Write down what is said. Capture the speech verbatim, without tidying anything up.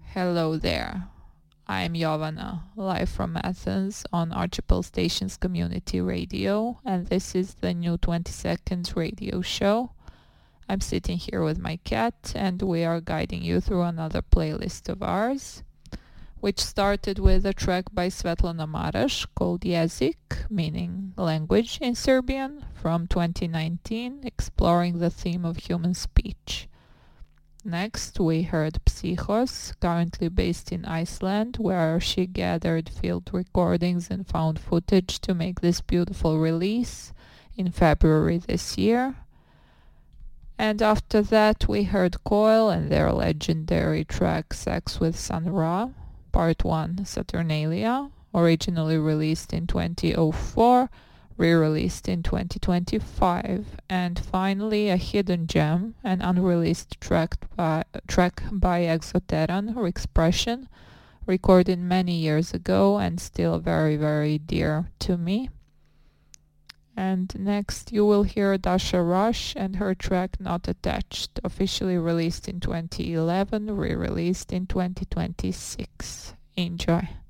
Hello there. I'm Jovana, live from Athens on Archipel Stations Community Radio, and this is the new twenty seconds radio show. I'm sitting here with my cat, and we are guiding you through another playlist of ours, which started with a track by Svetlana Marash called Jezik, meaning language in Serbian, from twenty nineteen, exploring the theme of human speech. Next, we heard Psychos, currently based in Iceland, where she gathered field recordings and found footage to make this beautiful release in February this year. And after that, we heard Coil and their legendary track Sex with Sun Ra, Part one Saturnalia, originally released in twenty oh four, re-released in twenty twenty-five, and finally a hidden gem, an unreleased track by, track by Exoteran, Expression, recorded many years ago and still very very dear to me. And next you will hear Dasha Rush and her track Not Attached, officially released in twenty eleven, re-released in twenty twenty-six. Enjoy.